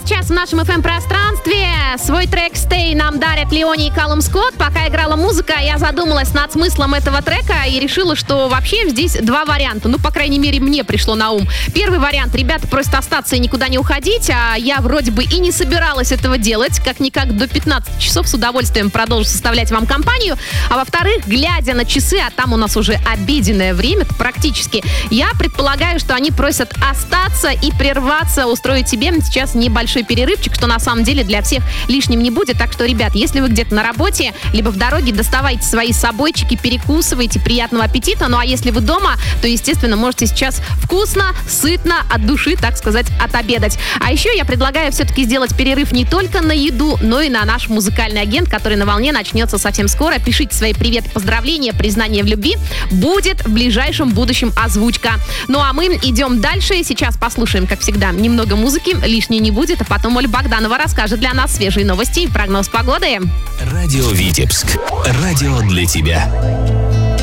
сейчас в нашем FM-пространстве свой трек «Stay» нам дарят Леони и Калум Скотт. Пока играла музыка, я задумалась над смыслом этого трека и решила, что вообще здесь два варианта. Ну, по крайней мере, мне пришло на ум. Первый вариант: ребята просят остаться и никуда не уходить, а я вроде бы и не собиралась этого делать. Как-никак до 15 часов с удовольствием продолжу составлять вам компанию. А во-вторых, глядя на часы, а там у нас уже обеденное время практически, я предполагаю, что они просят остаться и прерваться, устроить себе сейчас небольшой перерывчик, что на самом деле для всех лишним не будет. Так что, ребят, если вы где-то на работе, либо в дороге, доставайте свои собойчики, перекусывайте, приятного аппетита. Ну а если вы дома, то, естественно, можете сейчас вкусно, сытно, от души, так сказать, отобедать. А еще я предлагаю все-таки сделать перерыв не только на еду, но и на наш музыкальный агент, который на волне начнется совсем скоро. Пишите свои приветы, поздравления, признания в любви. Будет в ближайшем будущем озвучка. Ну а мы идем дальше. Сейчас послушаем, как всегда, немного музыки, лишней не будет, а потом Оля Богданова расскажет для нас свежие новости и прогноз погоды. Радио Витебск. Радио для тебя.